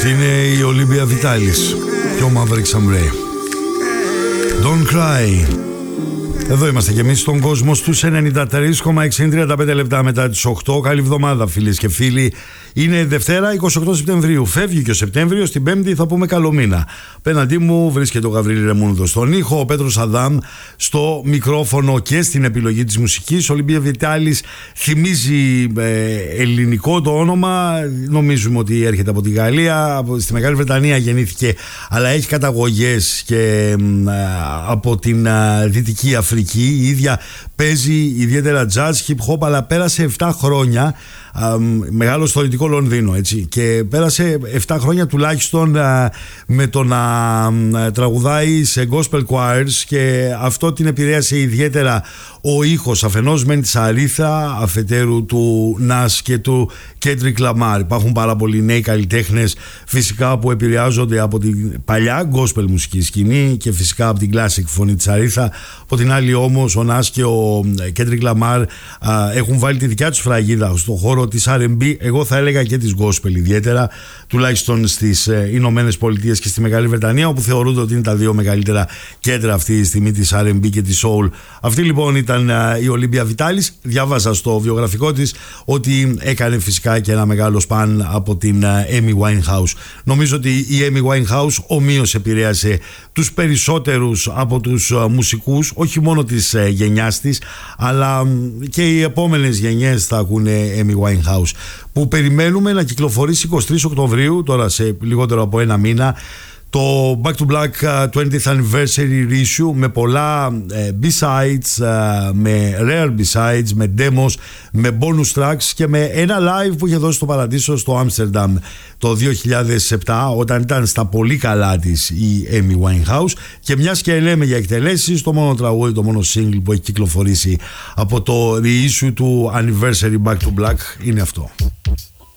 Αυτή είναι η Ολύμπια Βιτάλης και ο Maverick Sabre. Don't cry. Εδώ είμαστε κι εμείς στον κόσμο στους 93,635 λεπτά μετά τις 8. Καλή εβδομάδα φίλες και φίλοι. Είναι Δευτέρα 28 Σεπτεμβρίου. Φεύγει και ο Σεπτέμβριος. Την Πέμπτη θα πούμε καλό μήνα. Απέναντί μου βρίσκεται ο Γαβρίλη Ρεμούνδος στον ήχο, ο Πέτρος Αδάμ στο μικρόφωνο και στην επιλογή της μουσικής. Ολυμπία Βιτάλης θυμίζει ελληνικό το όνομα. Νομίζουμε ότι έρχεται από τη Γαλλία. Στη Μεγάλη Βρετανία γεννήθηκε, αλλά έχει καταγωγές και από την Δυτική Αφρική. Η ίδια παίζει ιδιαίτερα jazz, hip hop, αλλά πέρασε 7 χρόνια. Μεγάλο στο Δυτικό Λονδίνο, έτσι, και πέρασε 7 χρόνια τουλάχιστον με το να τραγουδάει σε gospel choirs, και αυτό την επηρέασε ιδιαίτερα ο ήχος αφενός μεν της Αρίθα, αφετέρου του Νας και του Κέντρικ Λαμάρ. Υπάρχουν πάρα πολλοί νέοι καλλιτέχνες φυσικά που επηρεάζονται από την παλιά gospel μουσική σκηνή και φυσικά από την classic φωνή της Αρίθα. Από την άλλη όμως ο Νας και ο Κέντρικ Λαμάρ έχουν βάλει τη δικιά τους φραγίδα στον χώρο της R&B, εγώ θα έλεγα και της gospel ιδιαίτερα, τουλάχιστον στις Ηνωμένες Πολιτείες και στη Μεγάλη Βρετανία, όπου θεωρούνται ότι είναι τα δύο μεγαλύτερα κέντρα αυτή τη στιγμή της R&B και της soul. Αυτή λοιπόν ήταν η Ολύμπια Βιτάλης. Διάβαζα στο βιογραφικό της ότι έκανε φυσικά και ένα μεγάλο σπαν από την Amy Winehouse. Νομίζω ότι η Amy Winehouse ομοίως επηρέασε τους περισσότερους από τους μουσικούς, όχι μόνο της γενιάς της, αλλά και οι επόμενες γενιές θα ακούνε Amy Winehouse, που περιμένουμε να κυκλοφορήσει 23 Οκτωβρίου, τώρα σε λιγότερο από ένα μήνα, το Back to Black 20th Anniversary Reissue, με πολλά B-sides, με rare B-sides, με demos, με bonus tracks και με ένα live που είχε δώσει στο Παραδείσο στο Άμστερνταμ το 2007, όταν ήταν στα πολύ καλά της η Amy Winehouse. Και μιας και λέμε για εκτελέσεις, το μόνο τραγούδι, το μόνο single που έχει κυκλοφορήσει από το reissue του Anniversary Back to Black είναι αυτό.